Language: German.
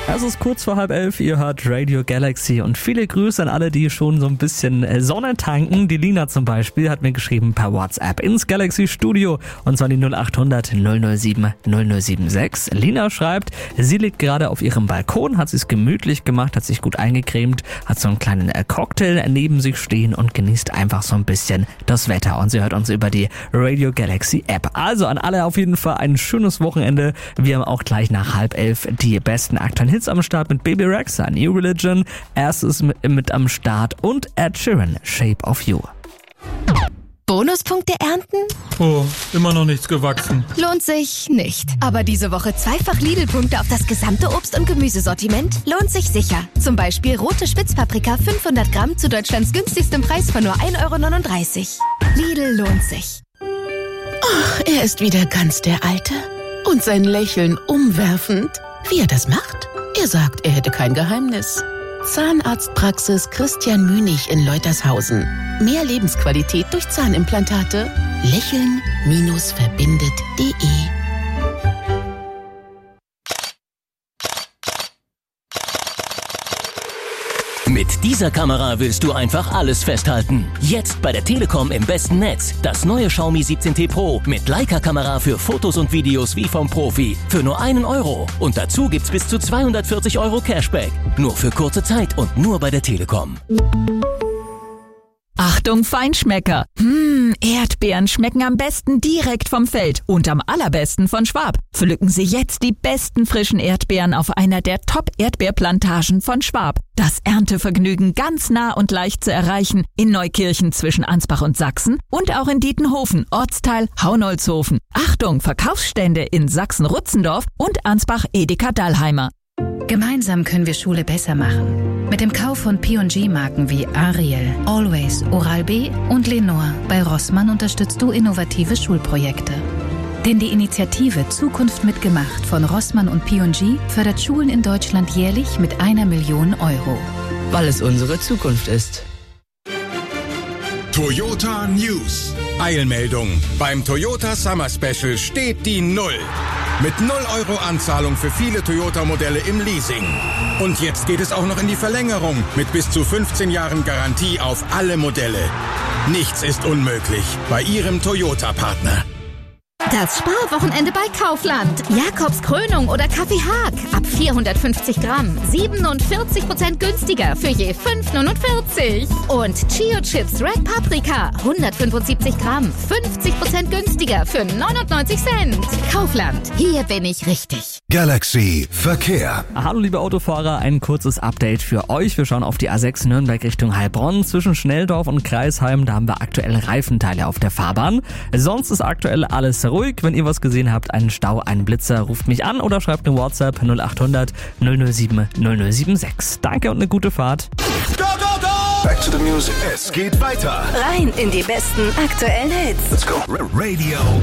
Es ist kurz vor 10:30, ihr hört Radio Galaxy und viele Grüße an alle, die schon so ein bisschen Sonne tanken. Die Lina zum Beispiel hat mir geschrieben per WhatsApp ins Galaxy Studio und zwar die 0800 007 0076. Lina schreibt, sie liegt gerade auf ihrem Balkon, hat sich's gemütlich gemacht, hat sich gut eingecremt, hat so einen kleinen Cocktail neben sich stehen und genießt einfach so ein bisschen das Wetter und sie hört uns über die Radio Galaxy App. Also an alle auf jeden Fall ein schönes Wochenende. Wir haben auch gleich nach 10:30 die besten aktuellen Hits am Start mit Baby Rexha, New Religion, erstes mit am Start und Ed Sheeran, Shape of You. Bonuspunkte ernten? Oh, immer noch nichts gewachsen. Lohnt sich nicht. Aber diese Woche zweifach Lidl-Punkte auf das gesamte Obst- und Gemüsesortiment lohnt sich sicher. Zum Beispiel rote Spitzpaprika 500 Gramm zu Deutschlands günstigstem Preis von nur 1,39 €. Lidl lohnt sich. Ach, er ist wieder ganz der Alte. Und sein Lächeln umwerfend. Wie er das macht? Er sagt, er hätte kein Geheimnis. Zahnarztpraxis Christian Münig in Leutershausen. Mehr Lebensqualität durch Zahnimplantate. Lächeln-verbindet.de. Mit dieser Kamera willst du einfach alles festhalten. Jetzt bei der Telekom im besten Netz. Das neue Xiaomi 17T Pro mit Leica-Kamera für Fotos und Videos wie vom Profi. Für nur 1 €. Und dazu gibt's bis zu 240 € Cashback. Nur für kurze Zeit und nur bei der Telekom. Achtung Feinschmecker! Erdbeeren schmecken am besten direkt vom Feld und am allerbesten von Schwab. Pflücken Sie jetzt die besten frischen Erdbeeren auf einer der Top-Erdbeerplantagen von Schwab. Das Erntevergnügen ganz nah und leicht zu erreichen in Neukirchen zwischen Ansbach und Sachsen und auch in Dietenhofen, Ortsteil Haunolzhofen. Achtung, Verkaufsstände in Sachsen-Rutzendorf und Ansbach-Edeka-Dallheimer. Gemeinsam können wir Schule besser machen. Mit dem Kauf von P&G-Marken wie Ariel, Always, Oral-B und Lenore bei Rossmann unterstützt du innovative Schulprojekte. Denn die Initiative Zukunft mitgemacht von Rossmann und P&G fördert Schulen in Deutschland jährlich mit 1 Million €. Weil es unsere Zukunft ist. Toyota News. Eilmeldung. Beim Toyota Summer Special steht die 0. Mit 0 € Anzahlung für viele Toyota-Modelle im Leasing. Und jetzt geht es auch noch in die Verlängerung mit bis zu 15 Jahren Garantie auf alle Modelle. Nichts ist unmöglich bei Ihrem Toyota-Partner. Das Sparwochenende bei Kaufland. Jakobs Krönung oder Kaffee Haag. Ab 450 Gramm. 47% günstiger für je 5,49. Und Chio Chips Red Paprika. 175 Gramm. 50% günstiger für 99 Cent. Kaufland. Hier bin ich richtig. Galaxy Verkehr. Hallo liebe Autofahrer, ein kurzes Update für euch. Wir schauen auf die A6 Nürnberg Richtung Heilbronn. Zwischen Schnelldorf und Kreisheim, da haben wir aktuell Reifenteile auf der Fahrbahn. Sonst ist aktuell alles ruhig. Wenn ihr was gesehen habt, einen Stau, einen Blitzer, ruft mich an oder schreibt eine WhatsApp 0800 007 0076. Danke und eine gute Fahrt. Go, go, go! Back to the music. Es geht weiter. Rein in die besten aktuellen Hits. Let's go. Radio